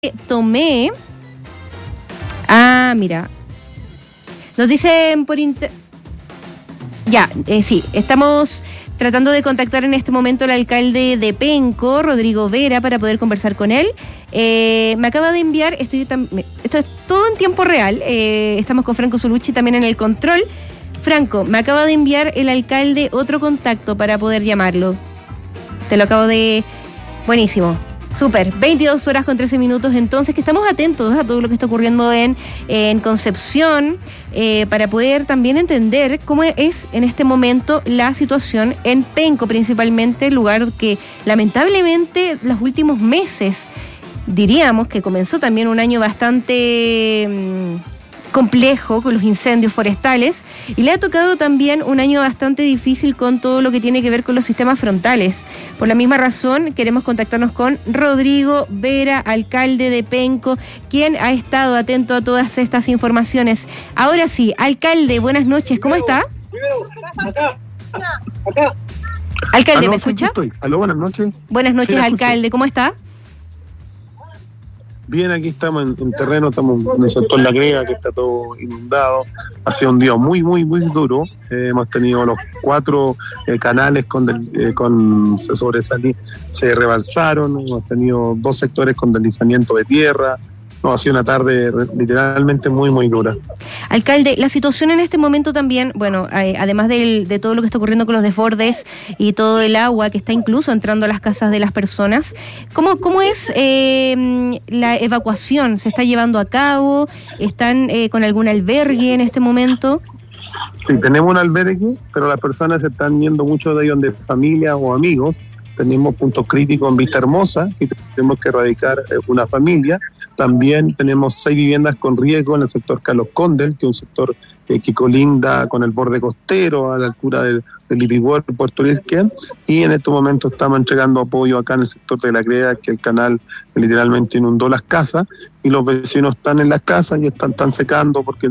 Tomé. Mira. Nos dicen por sí, estamos tratando de contactar en este momento al alcalde de Penco, Rodrigo Vera, para poder conversar con él. Me acaba de enviar, esto es todo en tiempo real, estamos con Franco Solucci también en el control. Franco, me acaba de enviar el alcalde otro contacto para poder llamarlo. Te lo acabo de... Buenísimo. Súper, 22 horas con 13 minutos, entonces que estamos atentos a todo lo que está ocurriendo en Concepción, para poder también entender cómo es en este momento la situación en Penco, principalmente, lugar que lamentablemente los últimos meses, diríamos que comenzó también un año bastante complejo con los incendios forestales, y le ha tocado también un año bastante difícil con todo lo que tiene que ver con los sistemas frontales. Por la misma razón queremos contactarnos con Rodrigo Vera, alcalde de Penco, quien ha estado atento a todas estas informaciones. Ahora sí, alcalde, buenas noches, ¿cómo está? Acá. Alcalde, ¿me escucha? Aló, buenas noches. Buenas noches, alcalde, ¿cómo está? Bien, aquí estamos en terreno, estamos en el sector La Grega, que está todo inundado. Ha sido un día muy duro. Hemos tenido los 4 canales se rebalsaron. Hemos tenido 2 sectores con deslizamiento de tierra. No, ha sido una tarde literalmente muy dura. Alcalde, la situación en este momento también, bueno, además de todo lo que está ocurriendo con los desbordes y todo el agua que está incluso entrando a las casas de las personas, ¿cómo es la evacuación? ¿Se está llevando a cabo? ¿Están con algún albergue en este momento? Sí, tenemos un albergue, pero las personas se están yendo, muchos de ellos de familia o amigos. Tenemos puntos críticos en Vista Hermosa, que tenemos que erradicar una familia. También tenemos 6 viviendas con riesgo en el sector Carlos Condel, que es un sector que colinda con el borde costero a la altura del Ipiguer, Puerto Lirquén, y en estos momentos estamos entregando apoyo acá en el sector de La Greda, que el canal literalmente inundó las casas, y los vecinos están en las casas y están secando porque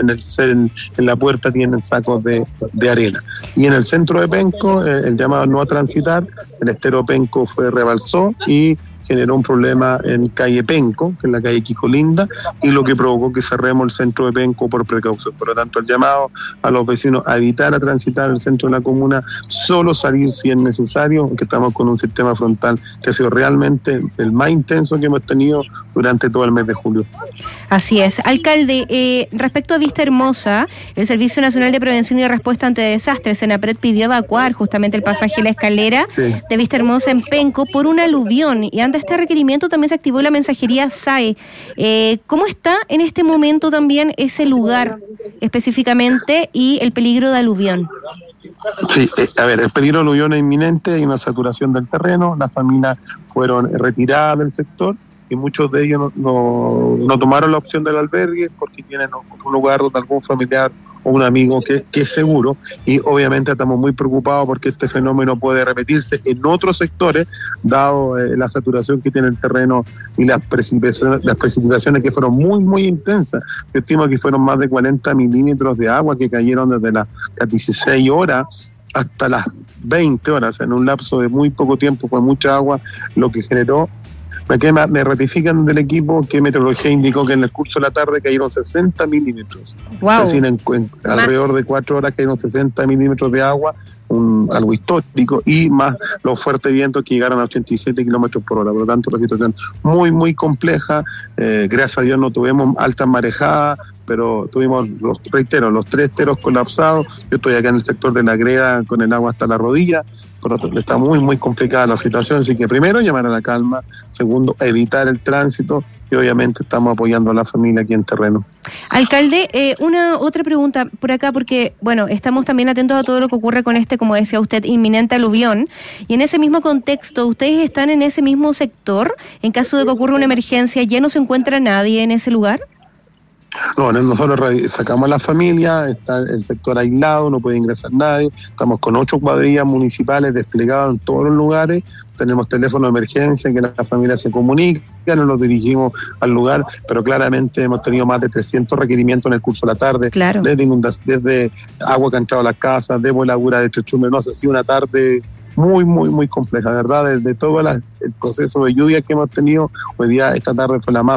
en la puerta tienen sacos de arena. Y en el centro de Penco, el llamado no a transitar, el estero Penco rebalsó y generó un problema en calle Penco, que es la calle Quijolinda, y lo que provocó que cerremos el centro de Penco por precaución. Por lo tanto, el llamado a los vecinos a evitar a transitar el centro de la comuna, solo salir si es necesario, aunque estamos con un sistema frontal que ha sido realmente el más intenso que hemos tenido durante todo el mes de julio. Así es. Alcalde, respecto a Vista Hermosa, el Servicio Nacional de Prevención y Respuesta ante Desastres, Senapred, pidió evacuar justamente el pasaje La Escalera de Vista Hermosa en Penco por un aluvión, y ante este requerimiento también se activó la mensajería SAE. ¿Cómo está en este momento también ese lugar específicamente y el peligro de aluvión? Sí, el peligro de aluvión es inminente, hay una saturación del terreno, las familias fueron retiradas del sector y muchos de ellos no tomaron la opción del albergue porque tienen un lugar donde algún familiar o un amigo que es seguro, y obviamente estamos muy preocupados porque este fenómeno puede repetirse en otros sectores, dado la saturación que tiene el terreno y las precipitaciones que fueron muy intensas. Yo estimo que fueron más de 40 milímetros de agua que cayeron desde las 16 horas hasta las 20 horas, en un lapso de muy poco tiempo. Fue mucha agua lo que generó. Me ratifican del equipo que Meteorología indicó que en el curso de la tarde cayeron 60 milímetros. Wow. Es decir, alrededor de 4 horas cayeron 60 milímetros de agua, algo histórico, y más los fuertes vientos que llegaron a 87 kilómetros por hora. Por lo tanto, la situación muy compleja. Gracias a Dios no tuvimos altas marejadas, pero tuvimos los 3 esteros colapsados. Yo estoy acá en el sector de La Greda con el agua hasta la rodilla. Por lo tanto, está muy complicada la situación, así que primero llamar a la calma, segundo evitar el tránsito, y obviamente estamos apoyando a la familia aquí en terreno. Alcalde, una otra pregunta por acá, porque bueno, estamos también atentos a todo lo que ocurre con como decía usted, inminente aluvión, y en ese mismo contexto, ¿ustedes están en ese mismo sector? En caso de que ocurra una emergencia, ¿ya no se encuentra nadie en ese lugar? No, nosotros sacamos a la familia, está el sector aislado, no puede ingresar nadie, estamos con 8 cuadrillas municipales desplegadas en todos los lugares, tenemos teléfono de emergencia en que la familia se comunica, nos dirigimos al lugar, pero claramente hemos tenido más de 300 requerimientos en el curso de la tarde, claro, desde agua que ha entrado a las casas, de voladura de techumbre. No, ha sido una tarde muy compleja, ¿verdad? Desde todo el proceso de lluvia que hemos tenido, hoy día, esta tarde fue la más